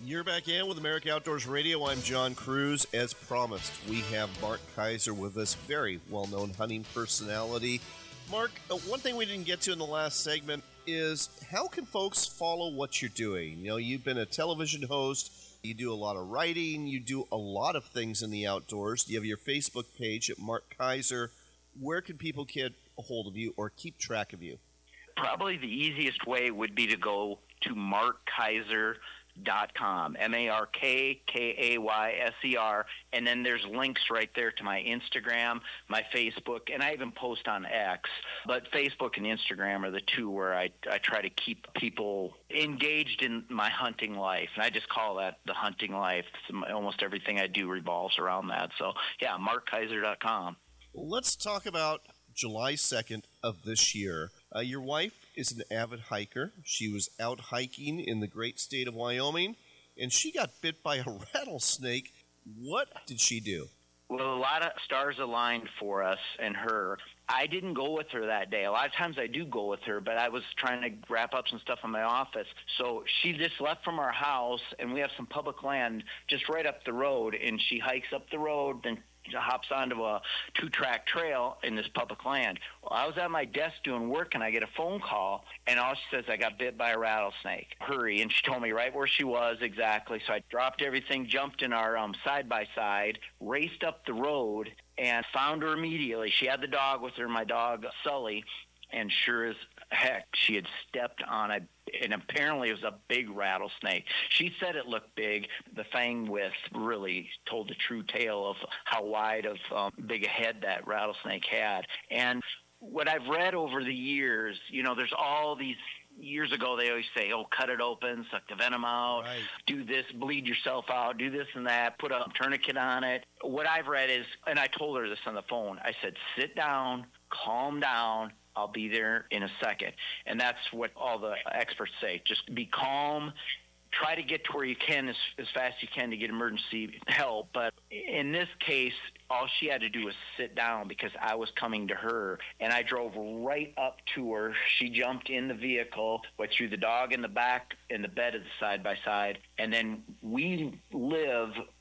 You're back in with America Outdoors Radio. I'm John Cruz. As promised, we have Mark Kaiser with us, very well-known hunting personality. Mark, one thing we didn't get to in the last segment is how can folks follow what you're doing? You know, you've been a television host, you do a lot of writing, you do a lot of things in the outdoors. You have your Facebook page at Mark Kaiser. Where can people get a hold of you or keep track of you? Probably the easiest way would be to go to markkaiser.com, MarkKayser, and then there's links right there to my Instagram, my Facebook, and I even post on X. But Facebook and Instagram are the two where I try to keep people engaged in my hunting life, and I just call that the hunting life. Almost everything I do revolves around that. So, yeah, markkaiser.com. Let's talk about July 2nd of this year. Your wife is an avid hiker. She was out hiking in the great state of Wyoming, and she got bit by a rattlesnake. What did she do? Well, a lot of stars aligned for us and her. I didn't go with her that day. A lot of times I do go with her, but I was trying to wrap up some stuff in my office. So she just left from our house, and we have some public land just right up the road, and she hikes up the road, then hops onto a 2-track trail in this public land. Well, I was at my desk doing work, and I get a phone call, and all she says, I got bit by a rattlesnake. Hurry. And she told me right where she was exactly. So I dropped everything, jumped in our side-by-side, raced up the road, and found her immediately. She had the dog with her, my dog, Sully, and sure as heck, she had stepped on and apparently it was a big rattlesnake. She said it looked big. The fang width really told the true tale of how wide of big a head that rattlesnake had. And what I've read over the years, you know, there's all these. Years ago, they always say, oh, cut it open, suck the venom out, right, do this, bleed yourself out, do this and that, put a tourniquet on it. What I've read is, and I told her this on the phone, I said, sit down, calm down, I'll be there in a second. And that's what all the experts say. Just be calm. Try to get to where you can as fast as you can to get emergency help. But in this case, all she had to do was sit down because I was coming to her, and I drove right up to her. She jumped in the vehicle, went through the dog in the back in the bed of the side-by-side, and then we live